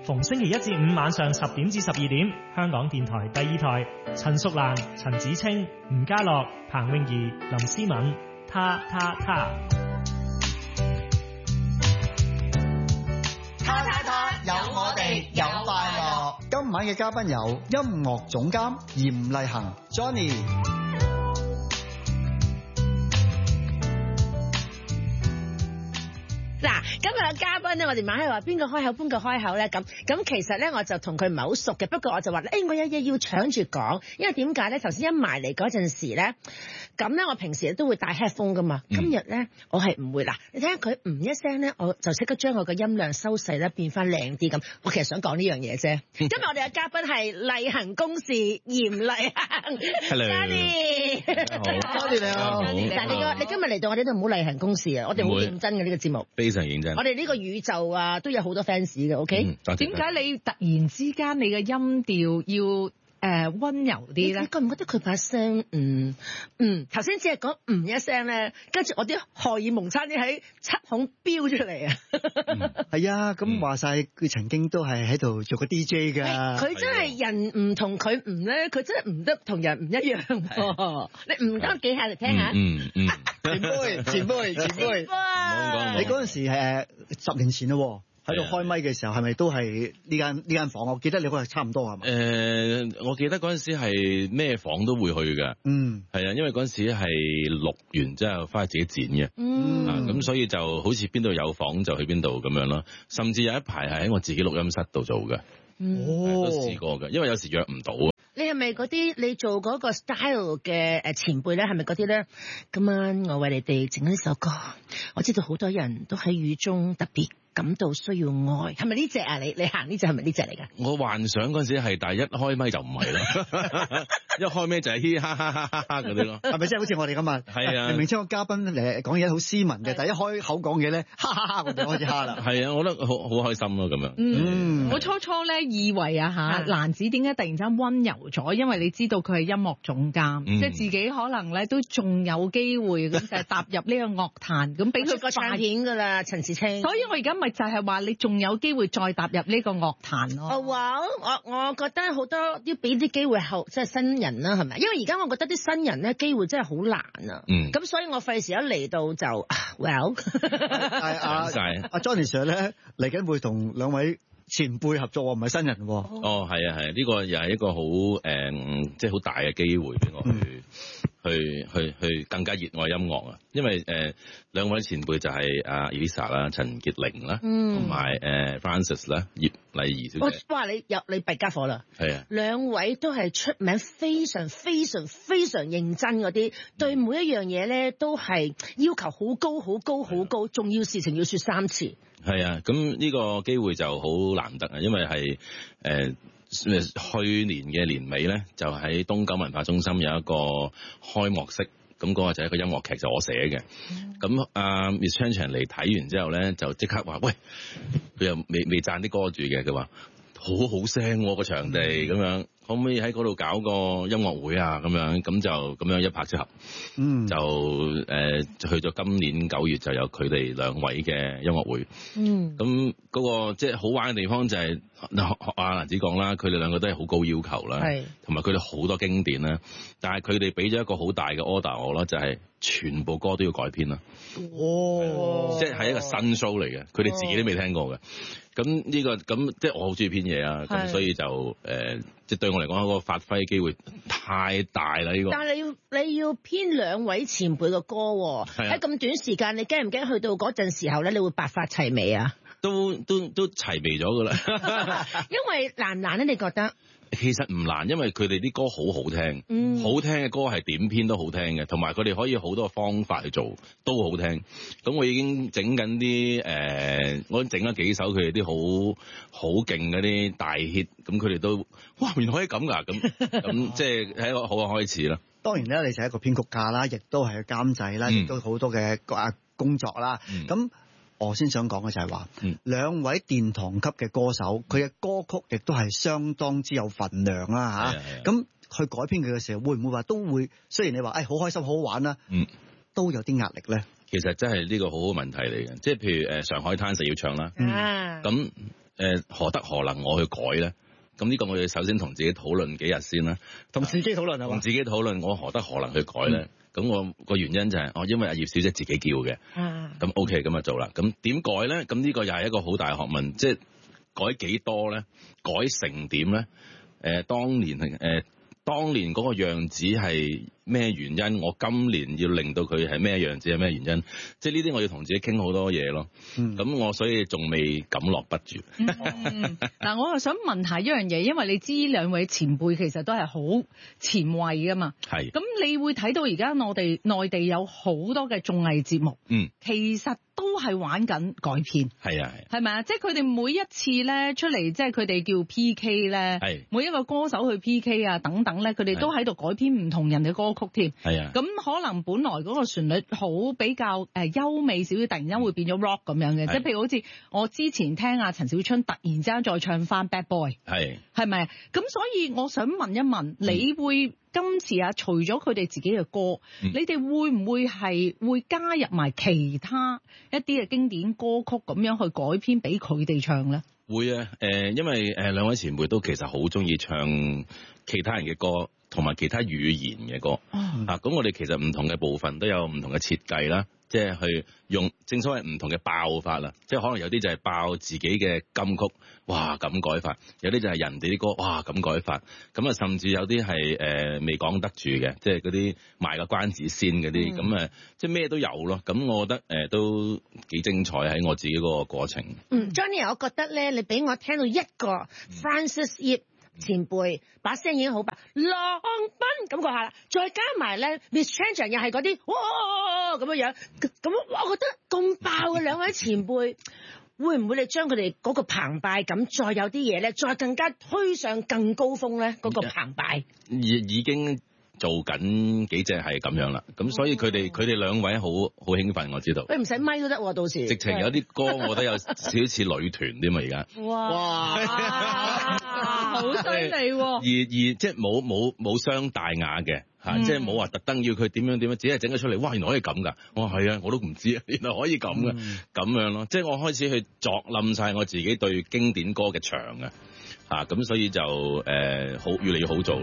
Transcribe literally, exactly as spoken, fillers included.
逢星期一至五晚上十點至十二點，香港電台第二台，陳淑蘭、陳子清、吳家樂、彭詠儀、林思敏，他他他， 他他他，有我哋有快樂。 今晚嘅嘉賓有音樂總監嚴麗恒 Johnny。 嗱，今日嘅嘉賓咧，我哋晚黑話邊個開口邊個開口咧？咁咁其實咧，我就同佢唔係好熟嘅，不過我就話咧，誒、欸，我有嘢要搶住講，因為點解咧？頭先一埋嚟嗰陣時咧，咁咧我平時都會戴 headphone 噶嘛，今日咧我係唔會嗱，你睇下佢唔一聲咧，我就即刻將我嘅音量收細咧，變翻靚啲咁。我其實想講呢樣嘢啫。今日我哋嘅嘉賓係麗恒公事嚴麗恒 ，Johnny， 好，多謝你好。 但係你個你今日嚟到我哋都唔好麗恒公事啊，我哋好認真嘅呢、這個節目。 非常認真， 我哋呢個宇宙啊都有好多 fans 嘅 ，OK？ 點解、 嗯、你突然之間你嘅音調要誒溫柔啲咧？ 你覺唔覺得佢把聲嗯嗯頭先只係講嗯一聲咧，跟住我啲荷爾蒙差啲喺七孔飆出嚟啊！ 係、嗯、啊，咁話晒佢曾經都係喺度做過 D J 㗎。 佢真係人唔同佢唔咧，佢真係唔得同人唔一樣。你唔得幾下嚟聽下？ 嗯嗯， 前輩前輩前輩，你嗰陣時誒十年前咯。喺度開咪嘅時候，係咪都係呢間呢間房？我記得你嗰日差唔多係嘛？ 誒、呃，我記得嗰陣時係咩房都會去嘅。嗯，係啊，因為嗰陣時係錄完之後翻去自己剪嘅。嗯，咁、啊、所以就好似邊度有房就去邊度咁樣咯。甚至有一排係喺我自己錄音室度做嘅。嗯，都試過嘅，因為有時約唔到啊。 你係咪嗰啲你做嗰個 style 嘅誒前輩咧？係咪嗰啲咧？今晚我為你哋整呢首歌，我知道好多人都喺雨中特別感到需要愛，係咪呢隻啊？你你行呢隻係咪呢隻嚟㗎？ 我幻想嗰陣時係，但係一開咪就唔係啦。一開咪就係嘻哈哈哈哈哈嗰啲咯。 係咪即係好似我哋咁啊？係啊，明明將個嘉賓誒講嘢好斯文嘅，但係一開口講嘢咧，哈哈哈，我哋開始哈啦。係啊，我覺得好好開心咯咁樣。 嗯，我初初咧以為啊嚇，蘭子點解突然間溫柔咗？因為你知道佢係音樂總監，嗯、即係自己可能咧都仲有機會咁就係踏入呢個樂壇，咁俾佢個唱片㗎啦，陳芷菁。 所以我而家咪就係話你仲有機會再踏入呢個樂壇咯。 哦，哇！我我覺得好多要俾啲機會後即係新人啦，係咪？因為而家我覺得啲新人咧機會真係好難啊。嗯。咁所以我費事一嚟到就 well。 係啊，阿 Johnny Sir 咧嚟緊會同兩位前輩合作，唔係新人喎。 哦，係啊，係啊，呢、呢個又係一個好誒、嗯，即係好大嘅機會俾我去。嗯去去去更加熱愛音樂啊！因為誒、呃、兩位前輩就係阿 Elisa 啦、陳潔玲啦，同埋誒 Francis 啦、葉麗儀小姐。 哇！你入你弊家伙啦！ 係啊， 兩位都係出名非常非常非常認真嗰啲，對每一樣嘢咧都係要求好高好高好高，重要事情要說三次。 係啊，咁呢個機會就好難得啊，因為係誒。呃去年嘅年尾咧，就喺東九文化中心有一個開幕式，咁、那、嗰個就係一個音樂劇，就我寫嘅。咁阿 Miss Chan Chan 嚟睇完之後咧，就即刻話：喂，佢又未未讚啲歌住嘅，佢話好好聲個場地咁樣。可唔可以喺嗰度搞個音樂會啊？咁樣咁就咁樣一拍即合，嗯，就誒、呃、去咗今年九月就有佢哋兩位嘅音樂會，嗯，咁嗰、那個即係好玩嘅地方就係、是、學阿蘭子講啦，佢哋兩個都係好高要求啦，係，同埋佢哋好多經典啦，但係佢哋俾咗一個好大嘅 order 我啦，就係、是、全部歌都要改編啦，哦，即係係一個新 show 嚟嘅，佢哋自己都未聽過嘅。咁呢、這個咁即係我好中意編嘢啊，咁所以就誒、呃、即係對我嚟講，嗰個發揮機會太大啦呢、這個。但係你要你要編兩位前輩嘅歌喺咁、啊、短時間，你驚唔驚去到嗰陣時候咧，你會百發齊眉啊？都都都齊眉咗噶啦。因為難唔難咧？你覺得？其實唔難，因為佢哋啲歌好好聽，嗯、好聽嘅歌係點編都好聽嘅，同埋佢哋可以好多方法去做都好聽。咁我已經整緊啲誒，我整咗幾首佢哋啲好好勁嗰啲大 hit，咁佢哋都哇原來可以咁噶，咁咁即係係一個好嘅開始啦。當然咧，你就係一個編曲家啦，亦都係監製啦，亦都好多嘅啊工作啦。咁、嗯我先想講嘅就係話，嗯、兩位殿堂級嘅歌手，佢嘅歌曲亦都係相當之有份量啦嚇。咁去改編佢嘅時候，會唔會話都會？雖然你話誒好開心好好玩啦，嗯，都有啲壓力咧。其實真係呢個好好問題嚟嘅，即係譬如誒上海灘就要唱啦，咁、嗯、 誒何德何能我去改咧？咁呢個我要首先同自己討論幾日先啦。 同自己討論係嘛？ 同自己討論我何德何能去改咧？咁、嗯、我個原因就係、是、哦，因為阿葉小姐自己叫嘅。 啊。 咁 OK，咁就做啦。咁點改咧？咁呢個又係一個好大學問，即係改幾多咧？改成點咧？誒、呃，當年誒、呃，當年嗰個樣子係咩原因？我今年要令到佢係咩樣子係咩原因？即係呢啲我要同自己傾好多嘢咯。咁、嗯、我所以仲未敢落筆住。嗱、 嗯嗯，我又想問下一樣嘢，因為你知兩位前輩其實都係好前衛噶嘛。係。咁你會睇到而家我哋內地有好多嘅綜藝節目。嗯。其實都係玩緊改編。係啊係。係咪啊？即係佢哋每一次咧出嚟，即係佢哋叫 P K 咧。係。每一個歌手去 P K 啊等等咧，佢哋都喺度改編唔同人嘅歌曲添。係啊。咁可能本來嗰個旋律好比較誒優美少少，突然間會變咗 rock 咁樣嘅。即係譬如好似我之前聽阿陳小春突然之間再唱翻 Bad Boy。係。係咪？咁所以我想問一問，嗯、你會今次啊，除咗佢哋自己嘅歌，嗯、你哋會唔會係會加入埋其他一啲嘅經典歌曲咁樣去改編俾佢哋唱咧？ 會啊，誒、呃，因為誒兩位前輩都其實好中意唱其他人嘅歌，同埋其他語言嘅歌。嗯、啊，咁我哋其實唔同嘅部分都有唔同嘅設計啦。即係去用正所謂唔同嘅爆法啦，即係可能有啲就係爆自己嘅金曲，哇咁改法；有啲就係人哋啲歌，哇咁改法。咁啊，甚至有啲係誒未講得住嘅，即係嗰啲賣個關子先嗰啲，咁啊、嗯，即係咩都有咯。咁我覺得誒、呃、都幾精彩喺我自己嗰個過程。 嗯 ，Johnny，我覺得咧，你俾我聽到一個 Francis Yip 前輩把聲已經好白，浪奔咁個下啦，再加埋咧 Miss Chan 又係嗰啲哇咁樣樣，咁我覺得咁爆嘅兩位前輩，會唔會你將佢哋嗰個澎湃感，再有啲嘢咧，再更加推上更高峰咧？嗰、嗰個澎湃已已經做緊幾隻係咁樣啦，咁所以佢哋佢哋兩位好好興奮，我知道。 你唔使咪都得喎，到時。 直情有啲歌，我覺得有少少似女團添嘛，而家。 哇！好犀利喎！ 而而即係冇冇冇傷大雅嘅嚇，即係冇話特登要佢點樣點樣，只係整咗出嚟。哇！原來可以咁㗎！我話係啊，我都唔知啊，原來可以咁嘅咁樣咯。即係我開始去作冧晒我自己對經典歌嘅牆啊嚇，咁所以就誒好、呃、越嚟越好做。